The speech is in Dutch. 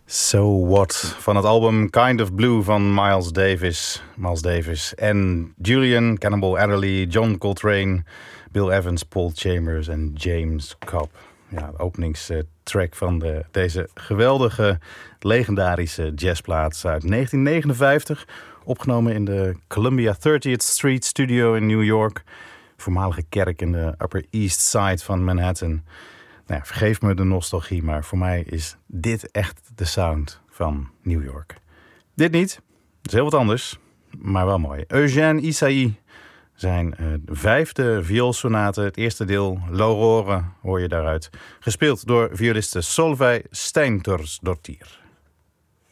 So What van het album Kind of Blue van Miles Davis en Julian, Cannonball Adderley, John Coltrane, Bill Evans, Paul Chambers en James Cobb. Ja, de openingstrack van deze geweldige, legendarische jazzplaat uit 1959. Opgenomen in de Columbia 30th Street Studio in New York. Voormalige kerk in de Upper East Side van Manhattan. Nou ja, vergeef me de nostalgie, maar voor mij is dit echt de sound van New York. Dit niet, dat is heel wat anders, maar wel mooi. Eugène Ysaÿe, zijn vijfde vioolsonate, het eerste deel, L'Aurore, hoor je daaruit. Gespeeld door violiste Solveig Steindorsdottir.